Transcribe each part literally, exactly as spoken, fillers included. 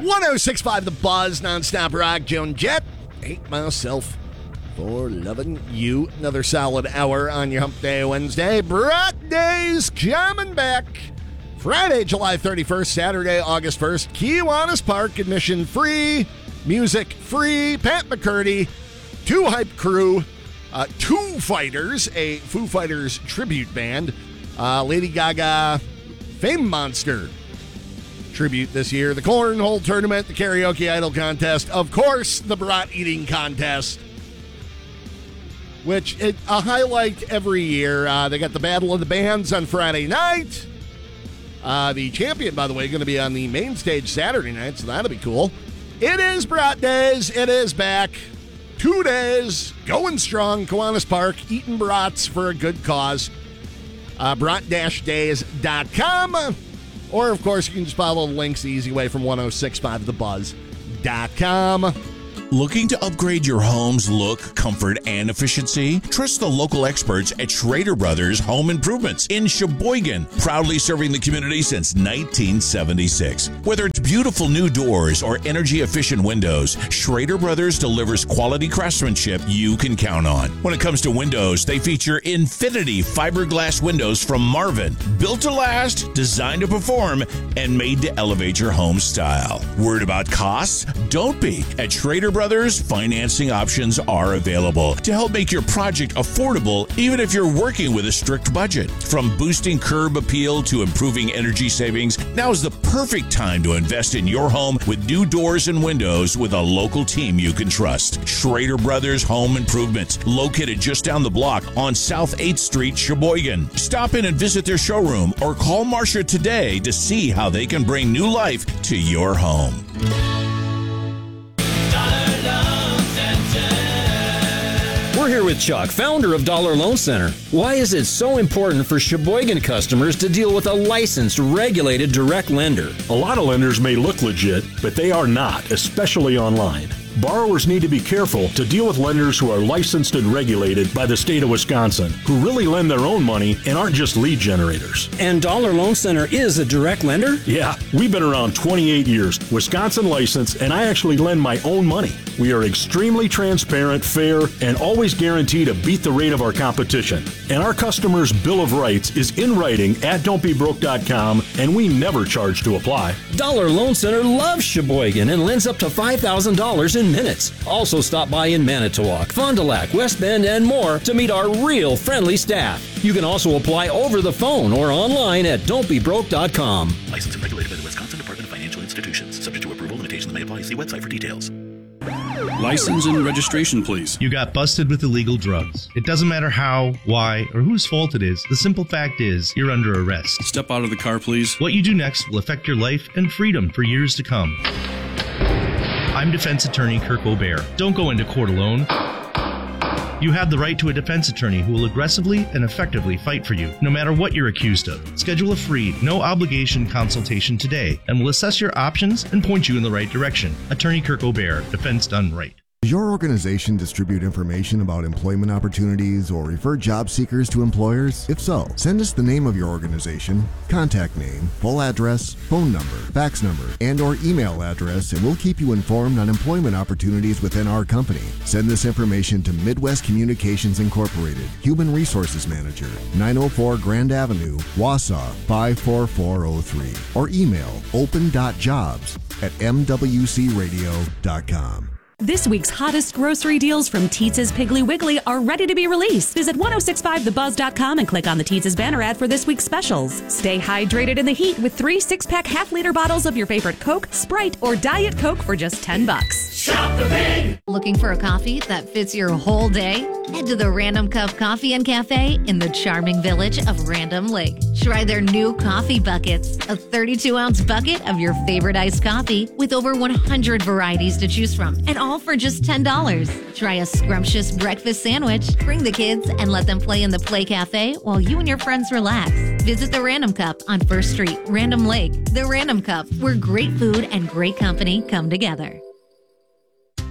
one oh six point five The Buzz, nonstop rock. Joan Jett, hate myself for loving you. Another solid hour on your Hump Day Wednesday. Brat Days coming back. Friday, July thirty-first, Saturday, August first. Kiwanis Park, admission free, music free. Pat McCurdy, two hype crew, uh, two fighters, a Foo Fighters tribute band, uh, Lady Gaga, Fame Monster tribute this year, the Cornhole Tournament, the Karaoke Idol Contest, of course, the Brat Eating Contest, which is a highlight every year. Uh, they got the Battle of the Bands on Friday night. Uh, the champion, by the way, going to be on the main stage Saturday night, so that'll be cool. It is Brat Days. It is back. Two days, going strong. Kiwanis Park, eating brats for a good cause. Uh, brat days dot com. Or, of course, you can just follow the links the easy way from one oh six point five the buzz dot com. Looking to upgrade your home's look, comfort, and efficiency? Trust the local experts at Schrader Brothers Home Improvements in Sheboygan, proudly serving the community since nineteen seventy-six. Whether it's beautiful new doors or energy-efficient windows, Schrader Brothers delivers quality craftsmanship you can count on. When it comes to windows, they feature Infinity fiberglass windows from Marvin, built to last, designed to perform, and made to elevate your home style. Worried about costs? Don't be. At Schrader Brothers, financing options are available to help make your project affordable, even if you're working with a strict budget. From boosting curb appeal to improving energy savings, now is the perfect time to invest in your home with new doors and windows with a local team you can trust. Schrader Brothers Home Improvements, located just down the block on South eighth Street, Sheboygan. Stop in and visit their showroom or call Marcia today to see how they can bring new life to your home. We're here with Chuck, founder of Dollar Loan Center. Why is it so important for Sheboygan customers to deal with a licensed, regulated direct lender? A lot of lenders may look legit, but they are not, especially online. Borrowers need to be careful to deal with lenders who are licensed and regulated by the state of Wisconsin, who really lend their own money and aren't just lead generators. And Dollar Loan Center is a direct lender? Yeah, we've been around twenty-eight years, Wisconsin licensed, and I actually lend my own money. We are extremely transparent, fair, and always guarantee to beat the rate of our competition. And our customers' Bill of Rights is in writing at don't be broke dot com, and we never charge to apply. Dollar Loan Center loves Sheboygan and lends up to five thousand dollars in minutes. Also stop by in Manitowoc, Fond du Lac, West Bend, and more to meet our real friendly staff. You can also apply over the phone or online at don't be broke dot com. Licensed and regulated by the Wisconsin Department of Financial Institutions. Subject to approval, limitations may apply. See website for details. License and registration, please. You got busted with illegal drugs. It doesn't matter how, why, or whose fault it is. The simple fact is, you're under arrest. Step out of the car, please. What you do next will affect your life and freedom for years to come. I'm defense attorney Kirk O'Bear. Don't go into court alone. You have the right to a defense attorney who will aggressively and effectively fight for you, no matter what you're accused of. Schedule a free, no-obligation consultation today, and we'll assess your options and point you in the right direction. Attorney Kirk O'Bear, defense done right. Does your organization distribute information about employment opportunities or refer job seekers to employers? If so, send us the name of your organization, contact name, full address, phone number, fax number, and or email address, and we'll keep you informed on employment opportunities within our company. Send this information to Midwest Communications Incorporated, Human Resources Manager, nine oh four Grand Avenue, Wausau, five four four oh three, or email open dot jobs at m w c radio dot com. This week's hottest grocery deals from Teetz's Piggly Wiggly are ready to be released. Visit ten sixty-five the buzz dot com and click on the Teetz's banner ad for this week's specials. Stay hydrated in the heat with three six-pack half-liter bottles of your favorite Coke, Sprite, or Diet Coke for just ten bucks. Shop the Pig! Looking for a coffee that fits your whole day? Head to the Random Cup Coffee and Cafe in the charming village of Random Lake. Try their new coffee buckets, a thirty-two ounce bucket of your favorite iced coffee with over one hundred varieties to choose from, and all for just ten dollars. Try a scrumptious breakfast sandwich, bring the kids, and let them play in the Play Cafe while you and your friends relax. Visit the Random Cup on First Street, Random Lake. The Random Cup, where great food and great company come together.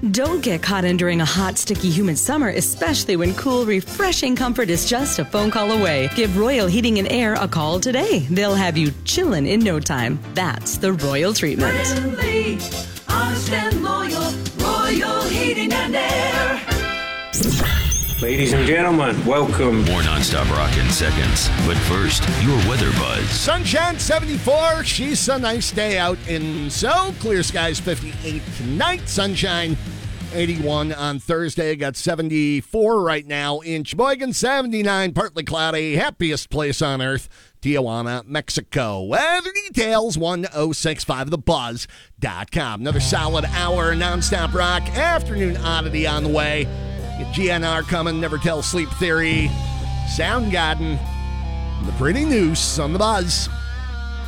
Don't get caught enduring a hot, sticky, humid summer, especially when cool, refreshing comfort is just a phone call away. Give Royal Heating and Air a call today. They'll have you chillin' in no time. That's the Royal treatment. Friendly, honest and loyal, Royal Heating and Air. Ladies and gentlemen, welcome. More nonstop rock in seconds. But first, your weather buzz. Sunshine seventy-four. She's a nice day out in So. Clear skies fifty-eight tonight. Sunshine eighty-one on Thursday. Got seventy-four right now in Sheboygan. seventy-nine, partly cloudy. Happiest place on earth. Tijuana, Mexico. Weather details, one oh six five the buzz dot com. Another solid hour nonstop rock. Afternoon oddity on the way. Get G N R coming, Never Tell Sleep Theory, Soundgarden, The Pretty Noose on the Buzz.